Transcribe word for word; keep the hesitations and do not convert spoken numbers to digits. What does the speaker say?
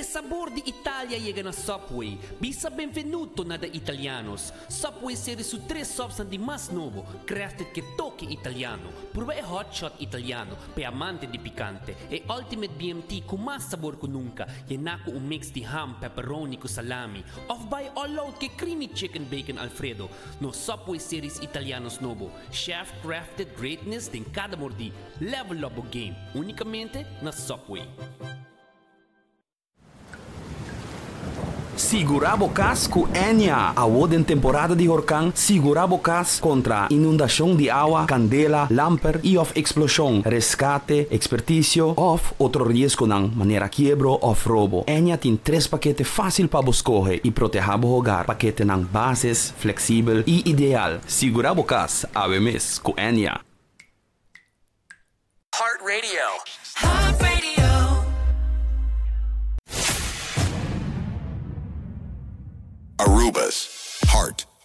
sabor di Italia llega na Subway. Bisa benvenuto na da italianos. Subway serie su tres subs di mas novo, crafted che toque italiano. Prueba e hot shot italiano, pe amante di picante. E ultimate B M T con mas sabor que nunca. Yenako un mix di ham, pepperoni con salami. Off by all out che creamy chicken bacon Alfredo. No Subway series italianos novo. Chef crafted greatness din cada mordi. Level up o game. Unicamente na Subway. Sigurabo Cas com Enya. Award em temporada de huracão, Sigurabo Cas contra inundação de água, candela, lamper e of explosão, resgate, expertício of outro risco ng maneira quebro of roubo. Enya tem três paquetes fácil para escolher e proteger o hogar. Paquete ng bases, flexível e ideal. Sigurabo Cas, ave mes com Enya. Heart Radio. Heart Radio. Aruba's Heart